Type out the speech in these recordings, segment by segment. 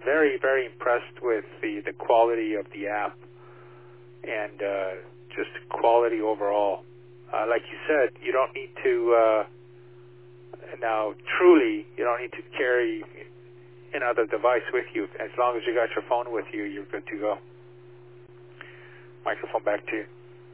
very, very impressed with the quality of the app and just quality overall. Like you said, you don't need to now truly you don't need to carry another device with you. As long as you got your phone with you, you're good to go. Microphone back to you.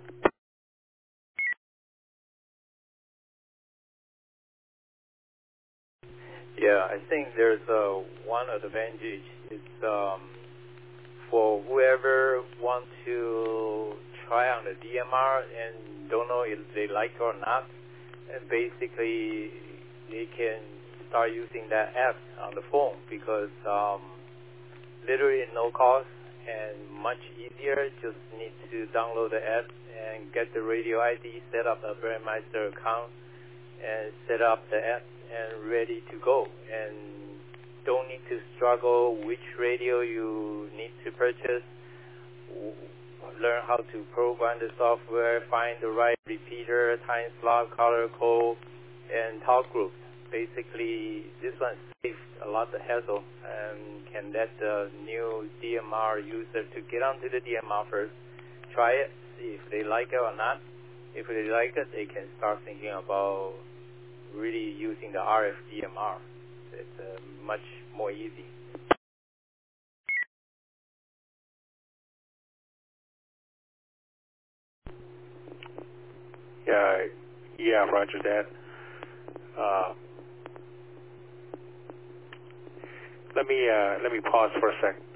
Yeah, I think there's one advantage. It's for whoever wants to try on the DMR and don't know if they like it or not. And basically, they can start using that app on the phone because literally no cost and much easier. Just need to download the app and get the radio ID, set up a Brandmeister account, and set up the app and ready to go. And don't need to struggle which radio you need to purchase, learn how to program the software, find the right repeater, time slot, color code, and talk group. Basically, this one saves a lot of hassle and can let the new DMR user to get onto the DMR first, try it, see if they like it or not. If they like it, they can start thinking about really using the RF DMR. It's much more easy. Yeah, roger that. Let me pause for a second.